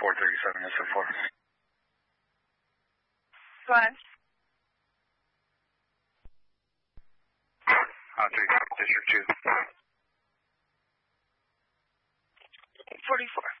437 SO4. Go ahead. 3, District 2. 44.